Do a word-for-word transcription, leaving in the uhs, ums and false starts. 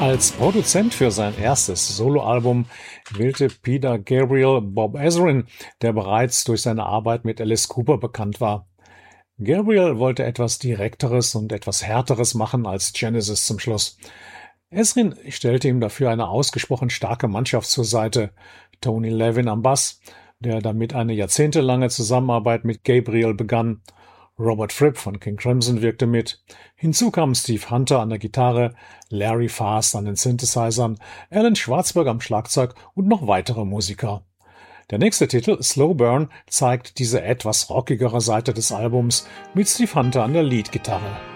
Als Produzent für sein erstes Soloalbum wählte Peter Gabriel Bob Ezrin, der bereits durch seine Arbeit mit Alice Cooper bekannt war. Gabriel wollte etwas Direkteres und etwas Härteres machen als Genesis zum Schluss. Ezrin stellte ihm dafür eine ausgesprochen starke Mannschaft zur Seite. Tony Levin am Bass, der damit eine jahrzehntelange Zusammenarbeit mit Gabriel begann. Robert Fripp von King Crimson wirkte mit. Hinzu kamen Steve Hunter an der Gitarre, Larry Fast an den Synthesizern, Alan Schwarzberg am Schlagzeug und noch weitere Musiker. Der nächste Titel, Slow Burn, zeigt diese etwas rockigere Seite des Albums mit Steve Hunter an der Leadgitarre.